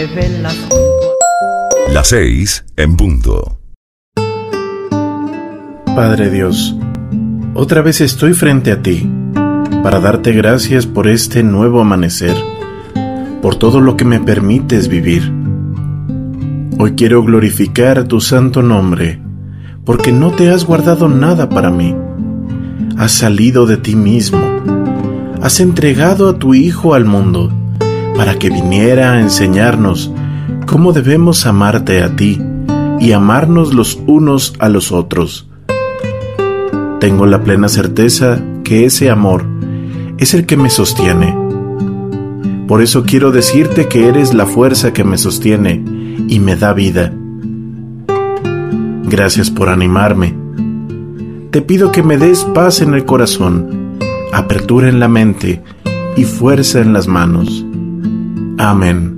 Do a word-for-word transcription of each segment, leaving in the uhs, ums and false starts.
velas junto a... Las seis en punto. Padre Dios, otra vez estoy frente a ti para darte gracias por este nuevo amanecer, por todo lo que me permites vivir. Hoy quiero glorificar tu santo nombre, porque no te has guardado nada para mí. Has salido de ti mismo. Has entregado a tu Hijo al mundo, para que viniera a enseñarnos cómo debemos amarte a ti y amarnos los unos a los otros. Tengo la plena certeza que ese amor es el que me sostiene. Por eso quiero decirte que eres la fuerza que me sostiene y me da vida. Gracias por animarme. Te pido que me des paz en el corazón, apertura en la mente y fuerza en las manos. Amén.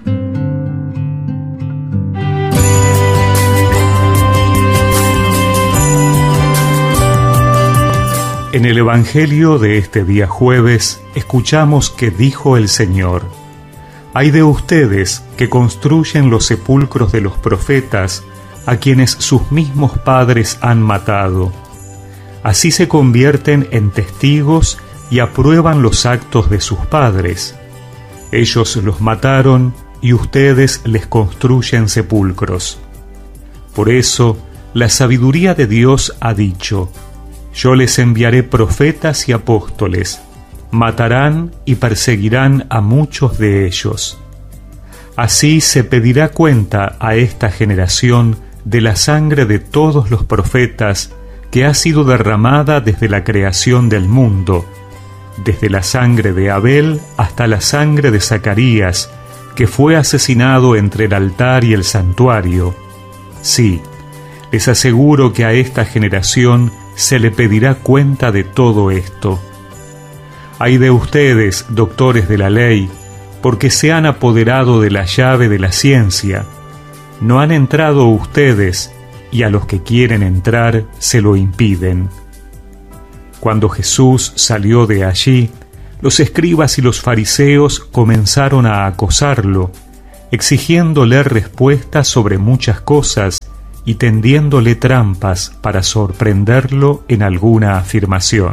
En el Evangelio de este día jueves escuchamos que dijo el Señor: «Ay de ustedes que construyen los sepulcros de los profetas, a quienes sus mismos padres han matado. Así se convierten en testigos y aprueban los actos de sus padres. Ellos los mataron y ustedes les construyen sepulcros. Por eso, la sabiduría de Dios ha dicho: yo les enviaré profetas y apóstoles, matarán y perseguirán a muchos de ellos. Así se pedirá cuenta a esta generación de la sangre de todos los profetas que ha sido derramada desde la creación del mundo, desde la sangre de Abel hasta la sangre de Zacarías, que fue asesinado entre el altar y el santuario. Sí, les aseguro que a esta generación se le pedirá cuenta de todo esto. Ay de ustedes, doctores de la ley, porque se han apoderado de la llave de la ciencia. No han entrado ustedes, y a los que quieren entrar se lo impiden». Cuando Jesús salió de allí, los escribas y los fariseos comenzaron a acosarlo, exigiéndole respuestas sobre muchas cosas y tendiéndole trampas para sorprenderlo en alguna afirmación.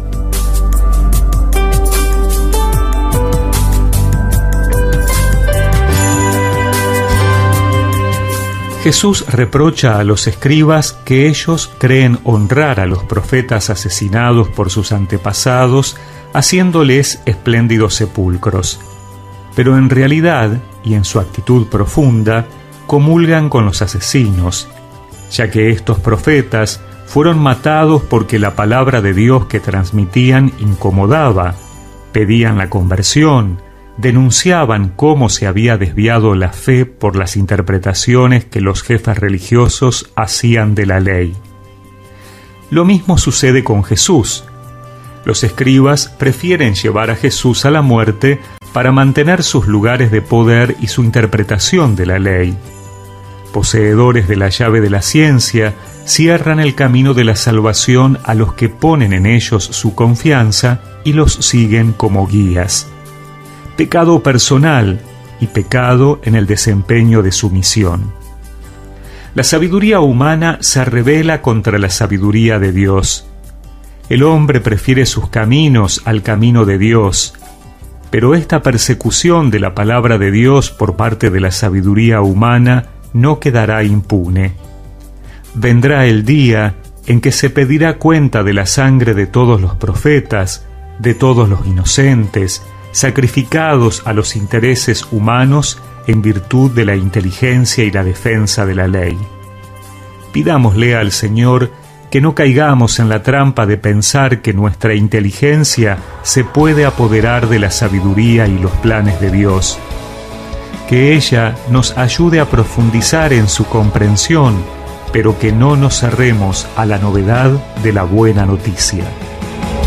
Jesús reprocha a los escribas que ellos creen honrar a los profetas asesinados por sus antepasados, haciéndoles espléndidos sepulcros. Pero en realidad, y en su actitud profunda, comulgan con los asesinos, ya que estos profetas fueron matados porque la palabra de Dios que transmitían incomodaba, pedían la conversión, denunciaban cómo se había desviado la fe por las interpretaciones que los jefes religiosos hacían de la ley. Lo mismo sucede con Jesús. Los escribas prefieren llevar a Jesús a la muerte para mantener sus lugares de poder y su interpretación de la ley. Poseedores de la llave de la ciencia, cierran el camino de la salvación a los que ponen en ellos su confianza y los siguen como guías. Pecado personal y pecado en el desempeño de su misión. La sabiduría humana se rebela contra la sabiduría de Dios. El hombre prefiere sus caminos al camino de Dios, pero esta persecución de la palabra de Dios por parte de la sabiduría humana no quedará impune. Vendrá el día en que se pedirá cuenta de la sangre de todos los profetas, de todos los inocentes, sacrificados a los intereses humanos en virtud de la inteligencia y la defensa de la ley. Pidámosle al Señor que no caigamos en la trampa de pensar que nuestra inteligencia se puede apoderar de la sabiduría y los planes de Dios. Que ella nos ayude a profundizar en su comprensión, pero que no nos cerremos a la novedad de la buena noticia.